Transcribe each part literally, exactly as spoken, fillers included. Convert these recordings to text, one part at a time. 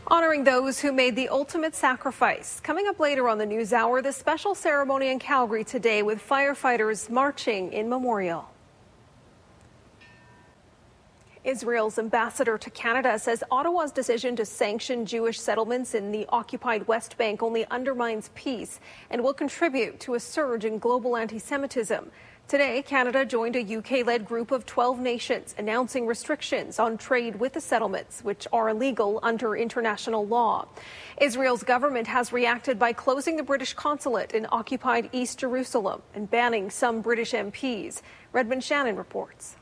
Honoring those who made the ultimate sacrifice. Coming up later on the NewsHour, the special ceremony in Calgary today with firefighters marching in memorial. Israel's ambassador to Canada says Ottawa's decision to sanction Jewish settlements in the occupied West Bank only undermines peace and will contribute to a surge in global anti-Semitism. Today, Canada joined a U K-led group of twelve nations announcing restrictions on trade with the settlements, which are illegal under international law. Israel's government has reacted by closing the British consulate in occupied East Jerusalem and banning some British M Ps. Redmond Shannon reports.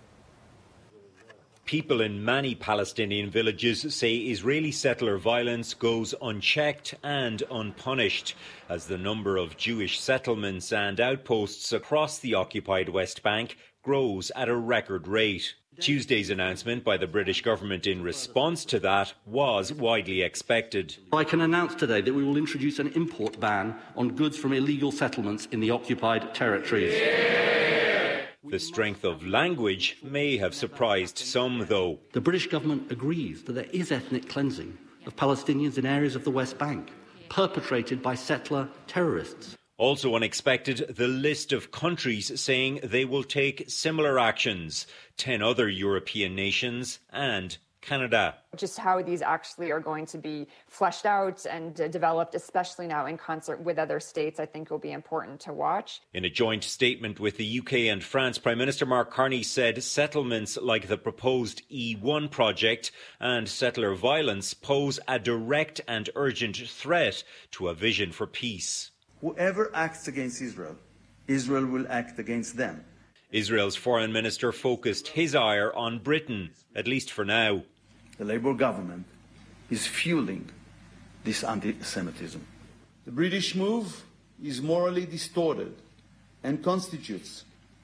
People in many Palestinian villages say Israeli settler violence goes unchecked and unpunished as the number of Jewish settlements and outposts across the occupied West Bank grows at a record rate. Tuesday's announcement by the British government in response to that was widely expected. I can announce today that we will introduce an import ban on goods from illegal settlements in the occupied territories. Yeah. The strength of language may have surprised some, though. The British government agrees that there is ethnic cleansing of Palestinians in areas of the West Bank, perpetrated by settler terrorists. Also unexpected, the list of countries saying they will take similar actions. Ten other European nations and Canada. Just how these actually are going to be fleshed out and uh, developed, especially now in concert with other states, I think will be important to watch. In a joint statement with the U K and France, Prime Minister Mark Carney said settlements like the proposed E one project and settler violence pose a direct and urgent threat to a vision for peace. Whoever acts against Israel, Israel will act against them. Israel's foreign minister focused his ire on Britain, at least for now. The Labour government is fueling this anti-Semitism. The British move is morally distorted and constitutes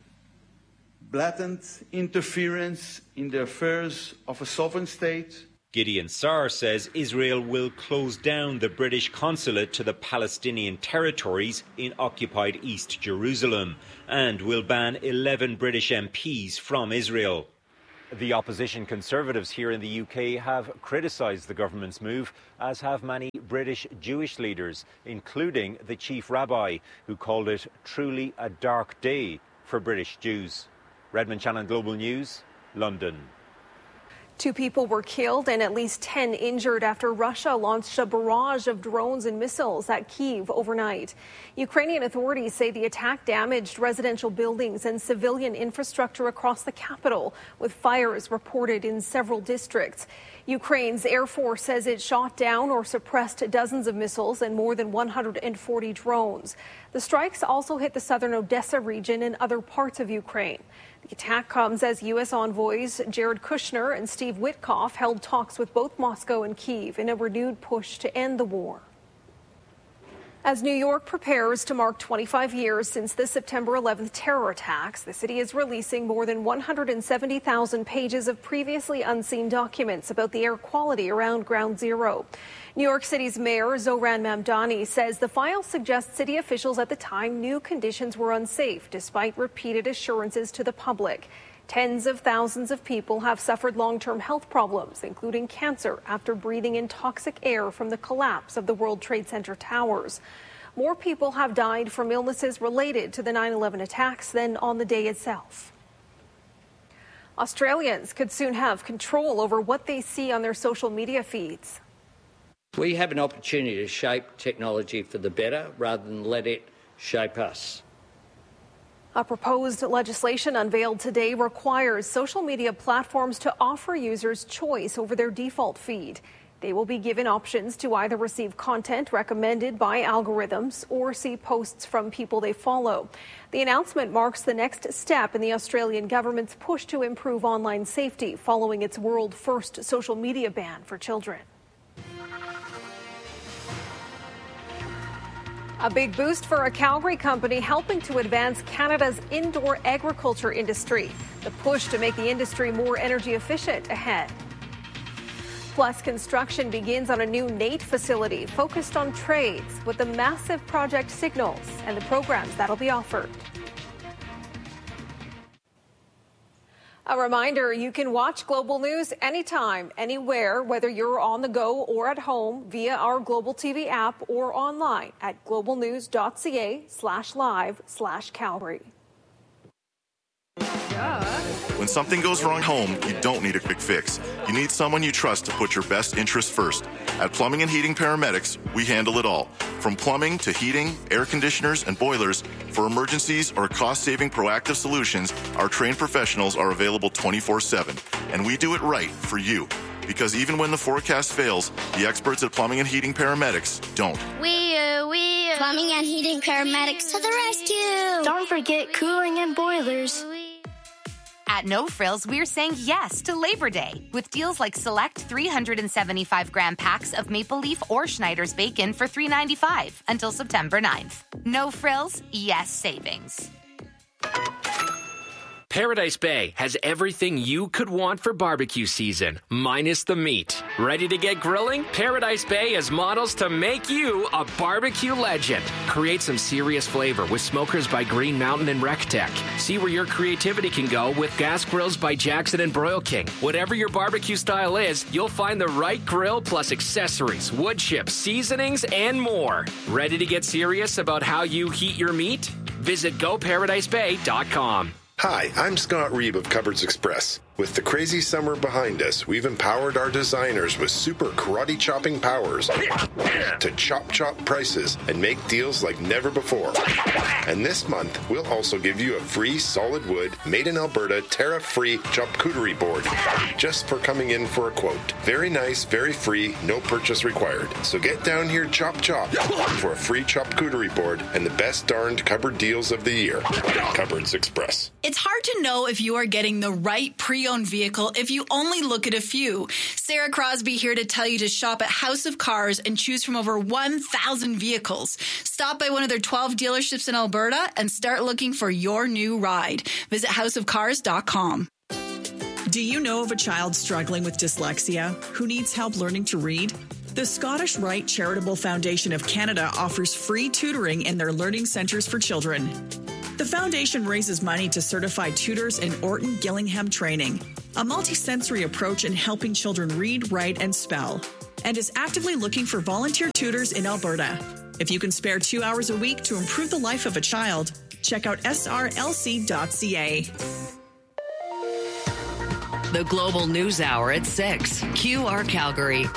blatant interference in the affairs of a sovereign state. Gideon Saar says Israel will close down the British consulate to the Palestinian territories in occupied East Jerusalem and will ban eleven British M Ps from Israel. The opposition Conservatives here in the U K have criticised the government's move, as have many British Jewish leaders, including the chief rabbi, who called it truly a dark day for British Jews. Redmond Shannon, Global News, London. Two people were killed and at least ten injured after Russia launched a barrage of drones and missiles at Kyiv overnight. Ukrainian authorities say the attack damaged residential buildings and civilian infrastructure across the capital, with fires reported in several districts. Ukraine's Air Force says it shot down or suppressed dozens of missiles and more than one hundred forty drones. The strikes also hit the southern Odessa region and other parts of Ukraine. The attack comes as U S envoys Jared Kushner and Steve Witkoff held talks with both Moscow and Kyiv in a renewed push to end the war. As New York prepares to mark twenty-five years since the September eleventh terror attacks, the city is releasing more than one hundred seventy thousand pages of previously unseen documents about the air quality around Ground Zero. New York City's Mayor Zohran Mamdani says the file suggests city officials at the time knew conditions were unsafe, despite repeated assurances to the public. Tens of thousands of people have suffered long-term health problems, including cancer, after breathing in toxic air from the collapse of the World Trade Center towers. More people have died from illnesses related to the nine eleven attacks than on the day itself. Australians could soon have control over what they see on their social media feeds. We have an opportunity to shape technology for the better rather than let it shape us. A proposed legislation unveiled today requires social media platforms to offer users choice over their default feed. They will be given options to either receive content recommended by algorithms or see posts from people they follow. The announcement marks the next step in the Australian government's push to improve online safety following its world-first social media ban for children. A big boost for a Calgary company helping to advance Canada's indoor agriculture industry. The push to make the industry more energy efficient ahead. Plus, construction begins on a new NAIT facility focused on trades with the massive project signals and the programs that'll be offered. A reminder, you can watch Global News anytime, anywhere, whether you're on the go or at home via our Global T V app or online at globalnews.ca slash live slash Calgary. When something goes wrong at home, you don't need a quick fix. You need someone you trust to put your best interests first. At Plumbing and Heating Paramedics, we handle it all. From plumbing to heating, air conditioners, and boilers, for emergencies or cost-saving proactive solutions, our trained professionals are available twenty-four seven. And we do it right for you. Because even when the forecast fails, the experts at Plumbing and Heating Paramedics don't. We, uh, we, uh, Plumbing and Heating Paramedics to the rescue. Don't forget cooling and boilers. At No Frills, we're saying yes to Labor Day with deals like select three hundred seventy-five gram packs of Maple Leaf or Schneider's bacon for three dollars and ninety-five cents until September ninth. No Frills, yes savings. Paradise Bay has everything you could want for barbecue season, minus the meat. Ready to get grilling? Paradise Bay has models to make you a barbecue legend. Create some serious flavor with smokers by Green Mountain and RecTech. See where your creativity can go with gas grills by Jackson and Broil King. Whatever your barbecue style is, you'll find the right grill plus accessories, wood chips, seasonings, and more. Ready to get serious about how you heat your meat? Visit go paradise bay dot com. Hi, I'm Scott Reeb of Cupboards Express. With the crazy summer behind us, we've empowered our designers with super karate chopping powers to chop chop prices and make deals like never before. And this month, we'll also give you a free solid wood, made in Alberta, tariff-free charcuterie board just for coming in for a quote. Very nice, very free, no purchase required. So get down here, chop chop, for a free charcuterie board and the best darned cupboard deals of the year. Cupboards Express. It's hard to know if you are getting the right pre-owned vehicle if you only look at a few. Sarah Crosby here to tell you to shop at House of Cars and choose from over one thousand vehicles. Stop by one of their twelve dealerships in Alberta and start looking for your new ride. Visit house of cars dot com. Do you know of a child struggling with dyslexia who needs help learning to read? The Scottish Rite Charitable Foundation of Canada offers free tutoring in their learning centres for children. The foundation raises money to certify tutors in Orton Gillingham training, a multisensory approach in helping children read, write, and spell, and is actively looking for volunteer tutors in Alberta. If you can spare two hours a week to improve the life of a child, check out S R L C dot C A. The Global News Hour at six. Q R Calgary.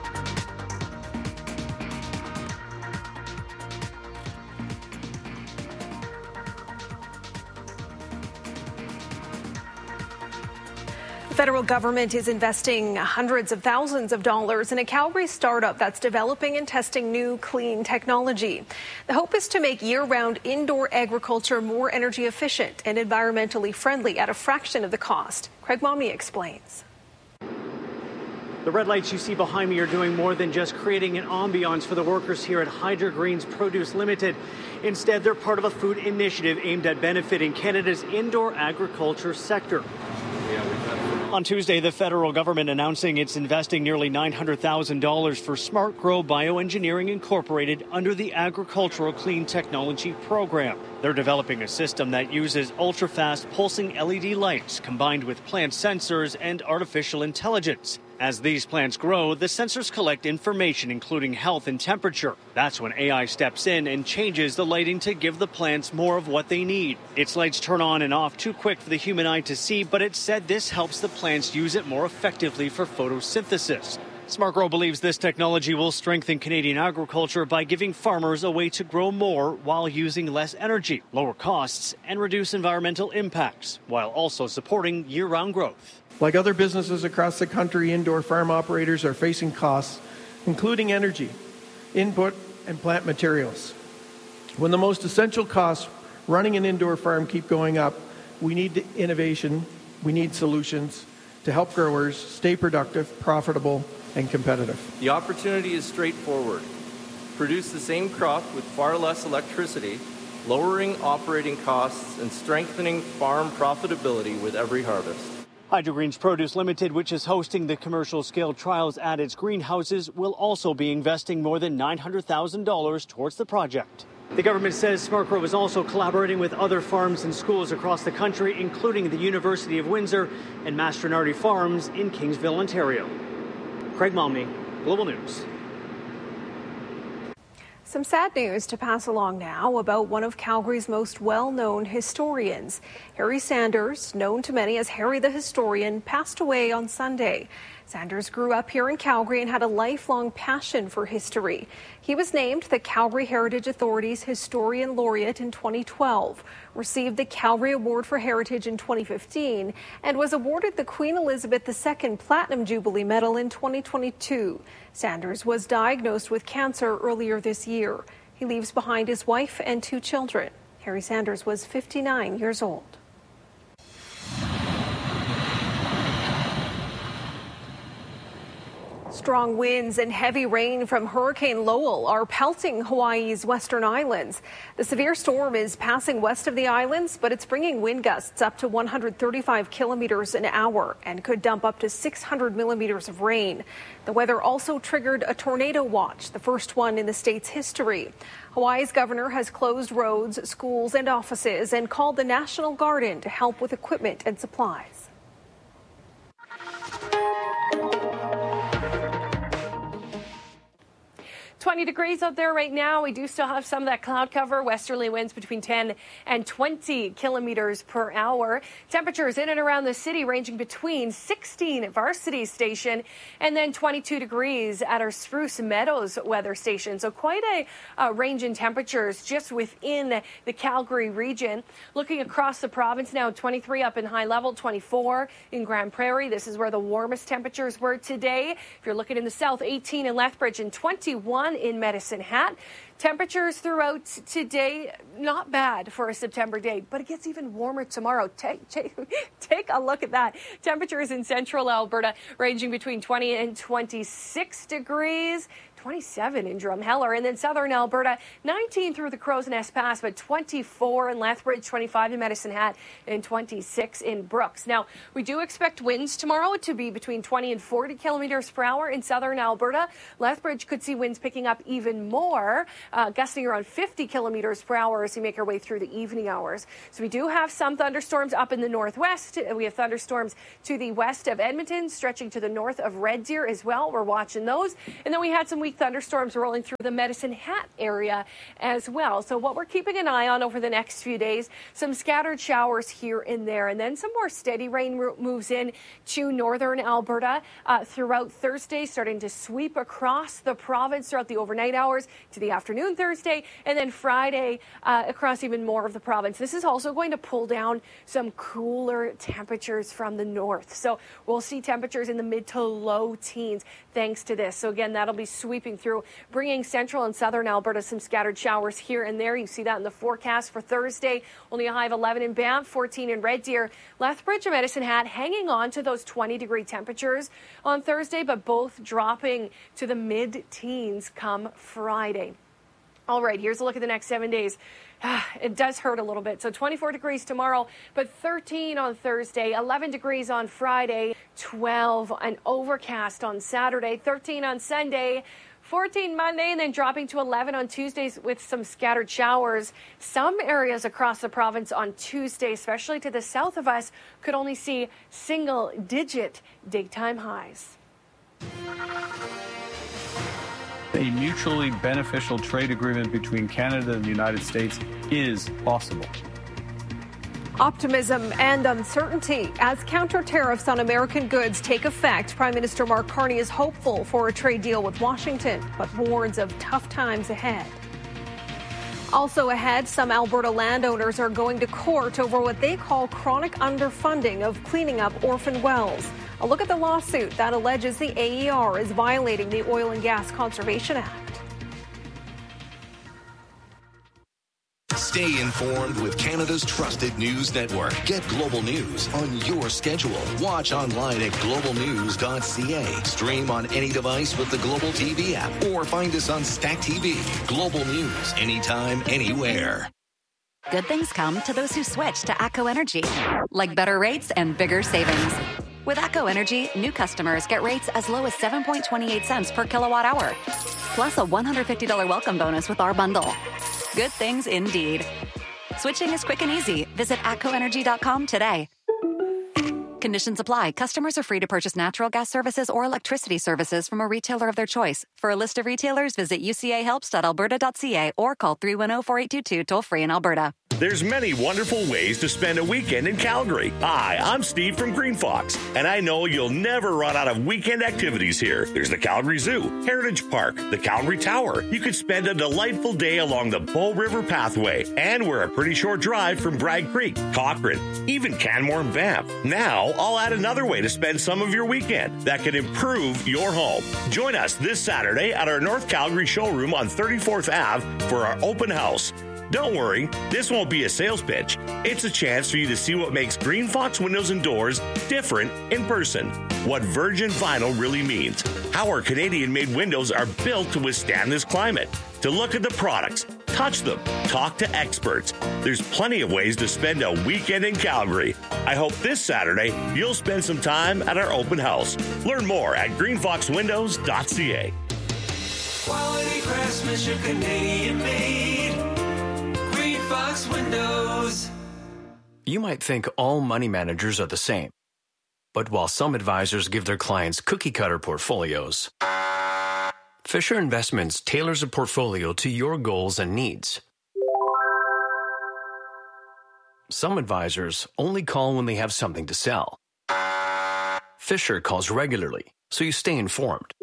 The federal government is investing hundreds of thousands of dollars in a Calgary startup that's developing and testing new clean technology. The hope is to make year-round indoor agriculture more energy efficient and environmentally friendly at a fraction of the cost. Craig Momney explains. The red lights you see behind me are doing more than just creating an ambiance for the workers here at Hydra Greens Produce Limited. Instead, they're part of a food initiative aimed at benefiting Canada's indoor agriculture sector. On Tuesday, the federal government announcing it's investing nearly nine hundred thousand dollars for Smart Grow Bioengineering Incorporated under the Agricultural Clean Technology Program. They're developing a system that uses ultra-fast pulsing L E D lights combined with plant sensors and artificial intelligence. As these plants grow, the sensors collect information, including health and temperature. That's when A I steps in and changes the lighting to give the plants more of what they need. Its lights turn on and off too quick for the human eye to see, but it said this helps the plants use it more effectively for photosynthesis. SmartGrow believes this technology will strengthen Canadian agriculture by giving farmers a way to grow more while using less energy, lower costs, and reduce environmental impacts, while also supporting year-round growth. Like other businesses across the country, indoor farm operators are facing costs, including energy, input, and plant materials. When the most essential costs running an indoor farm keep going up, we need innovation, we need solutions to help growers stay productive, profitable, and competitive. The opportunity is straightforward. Produce the same crop with far less electricity, lowering operating costs and strengthening farm profitability with every harvest. Hydra Greens Produce Limited, which is hosting the commercial-scale trials at its greenhouses, will also be investing more than nine hundred thousand dollars towards the project. The government says SmartGrow is also collaborating with other farms and schools across the country, including the University of Windsor and Mastronardi Farms in Kingsville, Ontario. Craig Malmy, Global News. Some sad news to pass along now about one of Calgary's most well-known historians. Harry Sanders, known to many as Harry the Historian, passed away on Sunday. Sanders grew up here in Calgary and had a lifelong passion for history. He was named the Calgary Heritage Authority's Historian Laureate in twenty twelve, received the Calgary Award for Heritage in twenty fifteen, and was awarded the Queen Elizabeth the Second Platinum Jubilee Medal in twenty twenty-two. Sanders was diagnosed with cancer earlier this year. He leaves behind his wife and two children. Harry Sanders was fifty-nine years old. Strong winds and heavy rain from Hurricane Lowell are pelting Hawaii's western islands. The severe storm is passing west of the islands, but it's bringing wind gusts up to one hundred thirty-five kilometers an hour and could dump up to six hundred millimeters of rain. The weather also triggered a tornado watch, the first one in the state's history. Hawaii's governor has closed roads, schools, and offices and called the National Guard in to help with equipment and supplies. twenty degrees out there right now. We do still have some of that cloud cover. Westerly winds between ten and twenty kilometers per hour. Temperatures in and around the city ranging between sixteen at Varsity Station and then twenty-two degrees at our Spruce Meadows weather station. So quite a uh, range in temperatures just within the Calgary region. Looking across the province now, twenty-three up in High Level, twenty-four in Grand Prairie. This is where the warmest temperatures were today. If you're looking in the south, eighteen in Lethbridge and twenty-one in Medicine Hat. Temperatures throughout today, not bad for a September day, but it gets even warmer tomorrow. Take, take, take a look at that. Temperatures in central Alberta ranging between twenty and twenty-six degrees. twenty-seven in Drumheller, and then southern Alberta, nineteen through the Crow's-Nest Pass, but twenty-four in Lethbridge, twenty-five in Medicine Hat, and twenty-six in Brooks. Now, we do expect winds tomorrow to be between twenty and forty kilometers per hour in southern Alberta. Lethbridge could see winds picking up even more, uh, gusting around fifty kilometers per hour as we make our way through the evening hours. So we do have some thunderstorms up in the northwest. We have thunderstorms to the west of Edmonton, stretching to the north of Red Deer as well. We're watching those. And then we had some weak thunderstorms rolling through the Medicine Hat area as well. So what we're keeping an eye on over the next few days, some scattered showers here and there, and then some more steady rain moves in to northern Alberta uh, throughout Thursday, starting to sweep across the province throughout the overnight hours to the afternoon Thursday, and then Friday uh, across even more of the province. This is also going to pull down some cooler temperatures from the north. So we'll see temperatures in the mid to low teens thanks to this. So again, that'll be sweeping through, bringing central and southern Alberta some scattered showers here and there. You see that in the forecast for Thursday. Only a high of eleven in Banff, fourteen in Red Deer. Lethbridge and Medicine Hat hanging on to those twenty degree temperatures on Thursday, but both dropping to the mid-teens come Friday. All right, here's a look at the next seven days. It does hurt a little bit. So twenty-four degrees tomorrow, but thirteen on Thursday, eleven degrees on Friday, twelve and overcast on Saturday, thirteen on Sunday, fourteen Monday, and then dropping to eleven on Tuesdays with some scattered showers. Some areas across the province on Tuesday, especially to the south of us, could only see single-digit daytime highs. A mutually beneficial trade agreement between Canada and the United States is possible. Optimism and uncertainty. As counter tariffs on American goods take effect, Prime Minister Mark Carney is hopeful for a trade deal with Washington, but warns of tough times ahead. Also ahead, some Alberta landowners are going to court over what they call chronic underfunding of cleaning up orphan wells. A look at the lawsuit that alleges the A E R is violating the Oil and Gas Conservation Act. Stay informed with Canada's trusted news network. Get Global News on your schedule. Watch online at global news dot c a. Stream on any device with the Global T V app or find us on Stack T V. Global News, anytime, anywhere. Good things come to those who switch to ATCO Energy, like better rates and bigger savings. With ATCO Energy, new customers get rates as low as seven point two eight cents per kilowatt hour, plus a one hundred fifty dollars welcome bonus with our bundle. Good things indeed. Switching is quick and easy. Visit atco energy dot com today. Conditions apply. Customers are free to purchase natural gas services or electricity services from a retailer of their choice. For a list of retailers, visit u c a helps dot alberta dot c a or call three one zero, four eight two two toll-free in Alberta. There's many wonderful ways to spend a weekend in Calgary. Hi, I'm Steve from Green Fox, and I know you'll never run out of weekend activities here. There's the Calgary Zoo, Heritage Park, the Calgary Tower. You could spend a delightful day along the Bow River Pathway, and we're a pretty short drive from Bragg Creek, Cochrane, even Canmore and Banff. Now, I'll add another way to spend some of your weekend that can improve your home. Join us this Saturday at our North Calgary showroom on thirty-fourth Avenue for our open house. Don't worry, this won't be a sales pitch. It's a chance for you to see what makes Green Fox Windows and Doors different in person. What virgin vinyl really means. How our Canadian-made windows are built to withstand this climate. To look at the products, touch them, talk to experts. There's plenty of ways to spend a weekend in Calgary. I hope this Saturday you'll spend some time at our open house. Learn more at green fox windows dot c a. Quality craftsmanship, Canadian made. Green Fox Windows. You might think all money managers are the same. But while some advisors give their clients cookie-cutter portfolios, Fisher Investments tailors a portfolio to your goals and needs. Some advisors only call when they have something to sell. Fisher calls regularly, so you stay informed.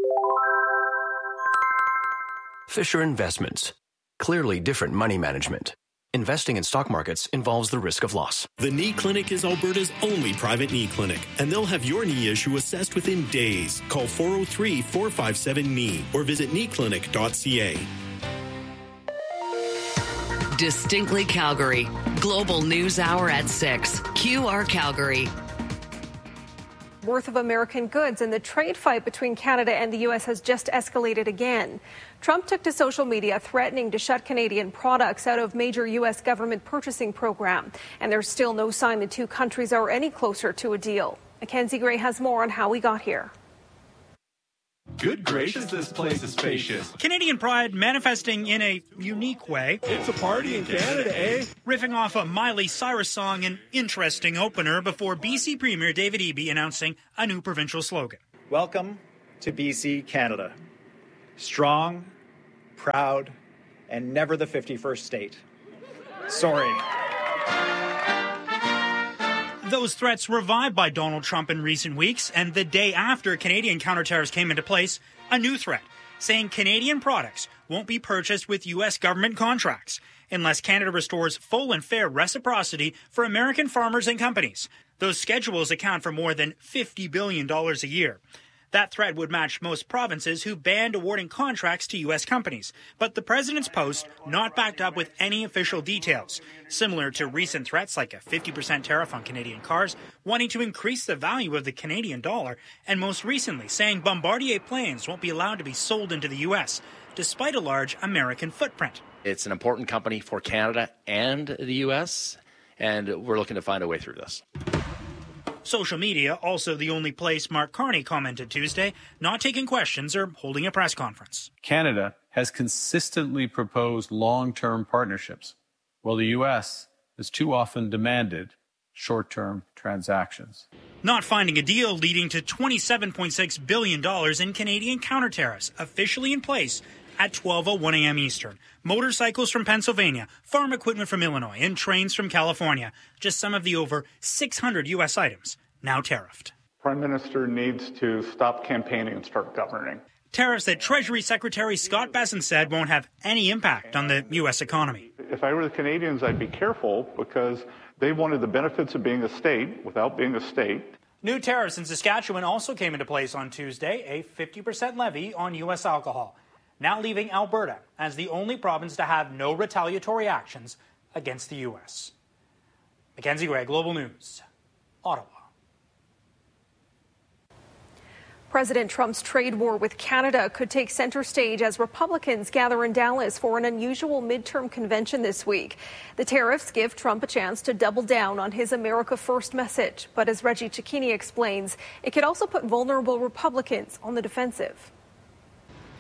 Fisher Investments. Clearly different money management. Investing in stock markets involves the risk of loss. The Knee Clinic is Alberta's only private knee clinic, and they'll have your knee issue assessed within days. Call four oh three, four five seven, K N E E or visit knee clinic dot c a. Distinctly Calgary. Global News Hour at six. Q R Calgary. Worth of American goods, and the trade fight between Canada and the U S has just escalated again. Trump took to social media threatening to shut Canadian products out of major U S government purchasing program. And there's still no sign the two countries are any closer to a deal. Mackenzie Gray has more on how we got here. Good gracious, this place is spacious. Canadian pride manifesting in a unique way. It's a party in Canada, eh? Riffing off a Miley Cyrus song, an interesting opener before B C Premier David Eby announcing a new provincial slogan. Welcome to B C, Canada. Strong, proud, and never the fifty-first state. Sorry. Those threats revived by Donald Trump in recent weeks, and the day after Canadian countertariffs came into place, a new threat, saying Canadian products won't be purchased with U S government contracts unless Canada restores full and fair reciprocity for American farmers and companies. Those schedules account for more than fifty billion dollars a year. That threat would match most provinces who banned awarding contracts to U S companies. But the president's post not backed up with any official details, similar to recent threats like a fifty percent tariff on Canadian cars, wanting to increase the value of the Canadian dollar, and most recently saying Bombardier planes won't be allowed to be sold into the U S, despite a large American footprint. It's an important company for Canada and the U S, and we're looking to find a way through this. Social media, also the only place Mark Carney commented Tuesday, not taking questions or holding a press conference. Canada has consistently proposed long-term partnerships, while the U S has too often demanded short-term transactions. Not finding a deal leading to twenty-seven point six billion dollars in Canadian countertariffs officially in place at twelve oh one a.m. Eastern. Motorcycles from Pennsylvania, farm equipment from Illinois, and trains from California. Just some of the over six hundred U S items now tariffed. Prime Minister needs to stop campaigning and start governing. Tariffs that Treasury Secretary Scott Bessent said won't have any impact on the U S economy. If I were the Canadians, I'd be careful because they wanted the benefits of being a state without being a state. New tariffs in Saskatchewan also came into place on Tuesday, a fifty percent levy on U S alcohol, now leaving Alberta as the only province to have no retaliatory actions against the U S. Mackenzie Gray, Global News, Ottawa. President Trump's trade war with Canada could take center stage as Republicans gather in Dallas for an unusual midterm convention this week. The tariffs give Trump a chance to double down on his America First message. But as Reggie Cecchini explains, it could also put vulnerable Republicans on the defensive.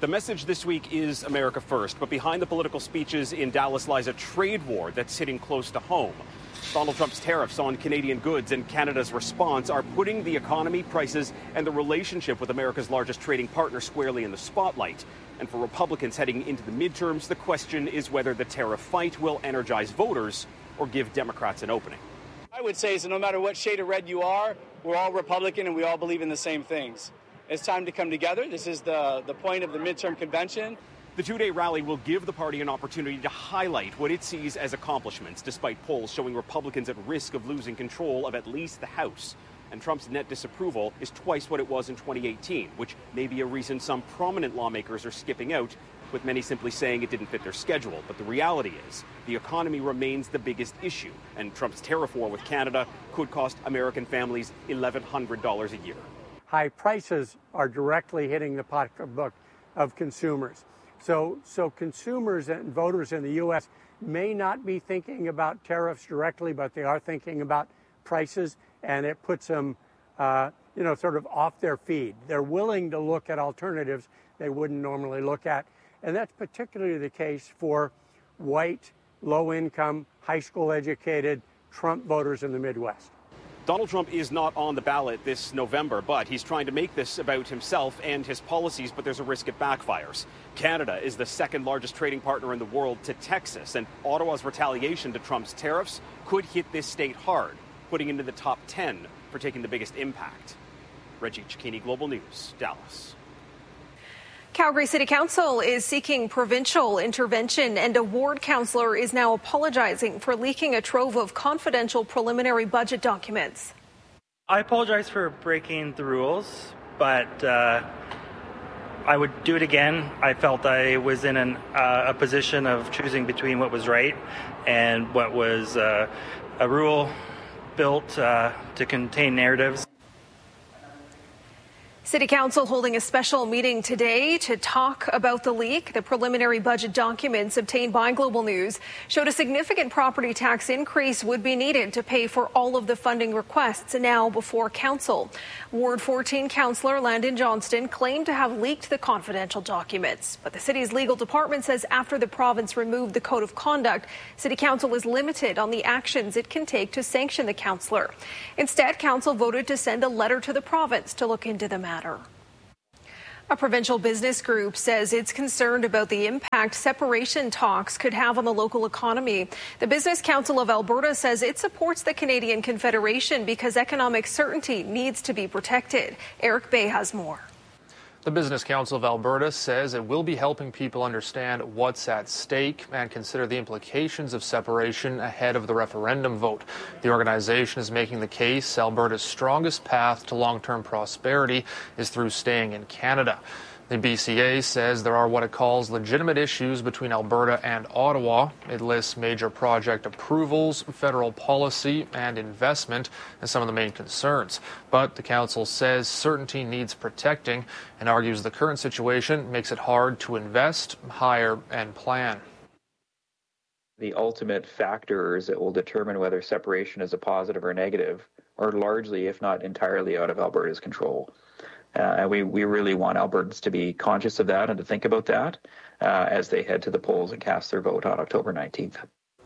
The message this week is America first, but behind the political speeches in Dallas lies a trade war that's hitting close to home. Donald Trump's tariffs on Canadian goods and Canada's response are putting the economy, prices, and the relationship with America's largest trading partner squarely in the spotlight. And for Republicans heading into the midterms, the question is whether the tariff fight will energize voters or give Democrats an opening. I would say is that no matter what shade of red you are, we're all Republican and we all believe in the same things. It's time to come together. This is the, the point of the midterm convention. The two-day rally will give the party an opportunity to highlight what it sees as accomplishments, despite polls showing Republicans at risk of losing control of at least the House. And Trump's net disapproval is twice what it was in twenty eighteen, which may be a reason some prominent lawmakers are skipping out, with many simply saying it didn't fit their schedule. But the reality is, the economy remains the biggest issue, and Trump's tariff war with Canada could cost American families eleven hundred dollars a year. High prices are directly hitting the pocketbook of consumers. So, so consumers and voters in the U S may not be thinking about tariffs directly, but they are thinking about prices, and it puts them, uh, you know, sort of off their feed. They're willing to look at alternatives they wouldn't normally look at, and that's particularly the case for white, low-income, high school-educated Trump voters in the Midwest. Donald Trump is not on the ballot this November, but he's trying to make this about himself and his policies, but there's a risk it backfires. Canada is the second largest trading partner in the world to Texas, and Ottawa's retaliation to Trump's tariffs could hit this state hard, putting into the top ten for taking the biggest impact. Reggie Cicchini, Global News, Dallas. Calgary City Council is seeking provincial intervention, and a ward councillor is now apologizing for leaking a trove of confidential preliminary budget documents. I apologize for breaking the rules, but uh, I would do it again. I felt I was in an, uh, a position of choosing between what was right and what was uh, a rule built uh, to contain narratives. City Council holding a special meeting today to talk about the leak. The preliminary budget documents obtained by Global News showed a significant property tax increase would be needed to pay for all of the funding requests now before Council. Ward fourteen councillor Landon Johnston claimed to have leaked the confidential documents, but the city's legal department says after the province removed the code of conduct, City Council is limited on the actions it can take to sanction the councillor. Instead, Council voted to send a letter to the province to look into the matter. A provincial business group says it's concerned about the impact separation talks could have on the local economy. The Business Council of Alberta says it supports the Canadian Confederation because economic certainty needs to be protected. Eric Bay has more. The Business Council of Alberta says it will be helping people understand what's at stake and consider the implications of separation ahead of the referendum vote. The organization is making the case Alberta's strongest path to long-term prosperity is through staying in Canada. The B C A says there are what it calls legitimate issues between Alberta and Ottawa. It lists major project approvals, federal policy, and investment as some of the main concerns. But the council says certainty needs protecting and argues the current situation makes it hard to invest, hire, and plan. The ultimate factors that will determine whether separation is a positive or negative are largely, if not entirely, out of Alberta's control. Uh, and we, we really want Albertans to be conscious of that and to think about that uh, as they head to the polls and cast their vote on October nineteenth.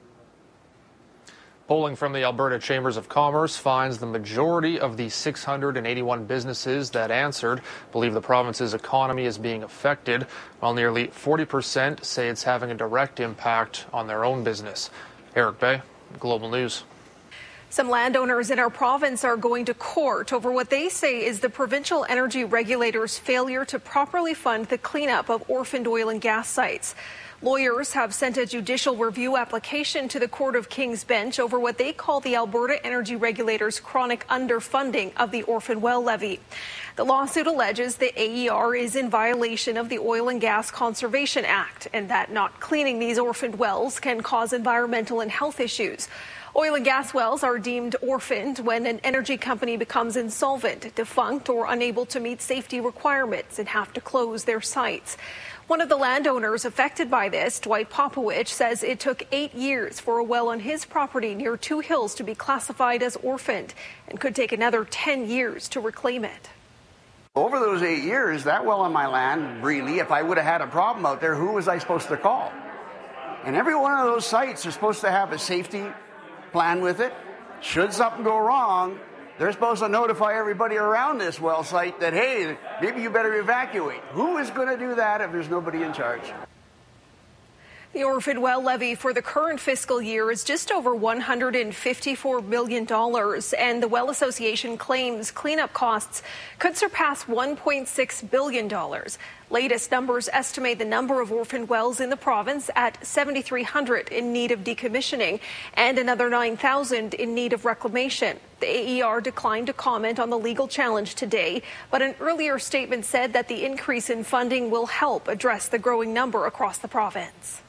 Polling from the Alberta Chambers of Commerce finds the majority of the six hundred eighty-one businesses that answered believe the province's economy is being affected, while nearly forty percent say it's having a direct impact on their own business. Eric Bay, Global News. Some landowners in our province are going to court over what they say is the provincial energy regulator's failure to properly fund the cleanup of orphaned oil and gas sites. Lawyers have sent a judicial review application to the Court of King's Bench over what they call the Alberta Energy Regulator's chronic underfunding of the orphan well levy. The lawsuit alleges the A E R is in violation of the Oil and Gas Conservation Act and that not cleaning these orphaned wells can cause environmental and health issues. Oil and gas wells are deemed orphaned when an energy company becomes insolvent, defunct, or unable to meet safety requirements and have to close their sites. One of the landowners affected by this, Dwight Popowich, says it took eight years for a well on his property near Two Hills to be classified as orphaned and could take another ten years to reclaim it. over those eight years, that well on my land, really, if I would have had a problem out there, who was I supposed to call? And every one of those sites is supposed to have a safety plan with it. Should something go wrong, they're supposed to notify everybody around this well site that, hey, maybe you better evacuate. Who is going to do that if there's nobody in charge? The Orphan Well levy for the current fiscal year is just over one hundred fifty-four million dollars, and the Well Association claims cleanup costs could surpass one point six billion dollars. Latest numbers estimate the number of orphan wells in the province at seven thousand three hundred in need of decommissioning and another nine thousand in need of reclamation. The A E R declined to comment on the legal challenge today, but an earlier statement said that the increase in funding will help address the growing number across the province.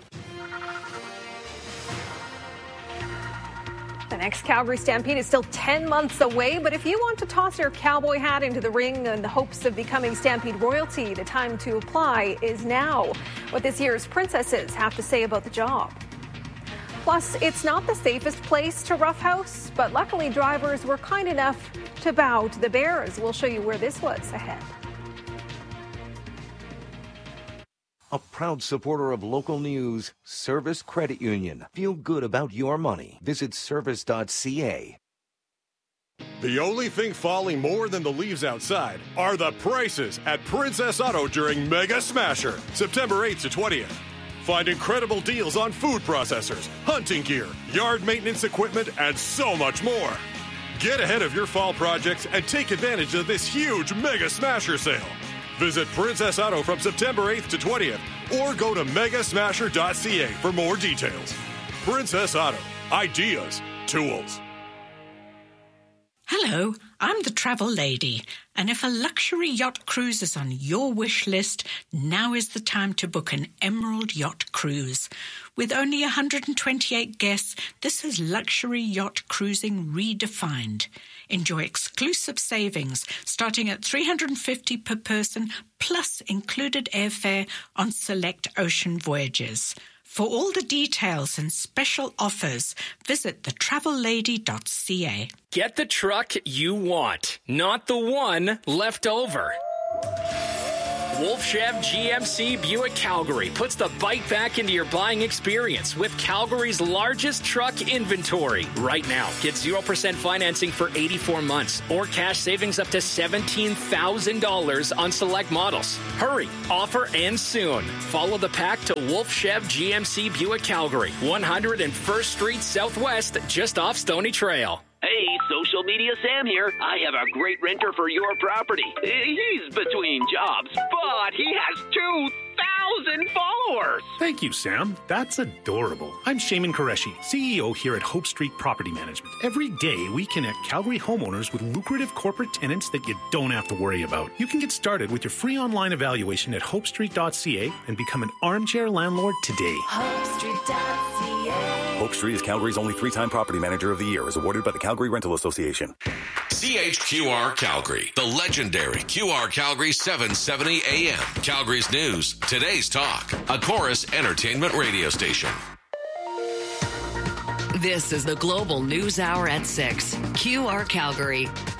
The next Calgary Stampede is still ten months away, but if you want to toss your cowboy hat into the ring in the hopes of becoming Stampede royalty, the time to apply is now. What this year's princesses have to say about the job. Plus, it's not the safest place to roughhouse, but luckily drivers were kind enough to bow to the bears. We'll show you where this was ahead. A proud supporter of local news, Service Credit Union. Feel good about your money. Visit service dot c a. The only thing falling more than the leaves outside are the prices at Princess Auto during Mega Smasher, September eighth to twentieth. Find incredible deals on food processors, hunting gear, yard maintenance equipment, and so much more. Get ahead of your fall projects and take advantage of this huge Mega Smasher sale. Visit Princess Auto from September eighth to twentieth or go to mega smasher dot c a for more details. Princess Auto. Ideas. Tools. Hello, I'm the travel lady, and if a luxury yacht cruise is on your wish list, now is the time to book an Emerald Yacht Cruise. With only one hundred twenty-eight guests, this is luxury yacht cruising redefined. Enjoy exclusive savings starting at three hundred fifty dollars per person, plus included airfare on select ocean voyages. For all the details and special offers, visit the travel lady dot c a. Get the truck you want, not the one left over. Wolf Chev G M C Buick Calgary puts the bike back into your buying experience with Calgary's largest truck inventory. Right now, get zero percent financing for eighty-four months or cash savings up to seventeen thousand dollars on select models. Hurry, offer ends soon. Follow the pack to Wolf Chev G M C Buick Calgary, one hundred first Street Southwest, just off Stony Trail. Hey, Social Media Sam here. I have a great renter for your property. He's between jobs, but he has two thousand followers. Thank you, Sam. That's adorable. I'm Shaman Qureshi, C E O here at Hope Street Property Management. Every day, we connect Calgary homeowners with lucrative corporate tenants that you don't have to worry about. You can get started with your free online evaluation at hope street dot c a and become an armchair landlord today. hope street dot c a. Hope Street is Calgary's only three-time Property Manager of the Year, as awarded by the Calgary Rental Association. C H Q R Calgary, the legendary Q R Calgary seven seventy A M. Calgary's news, today's talk, a Chorus Entertainment radio station. This is the Global News Hour at six. Q R Calgary.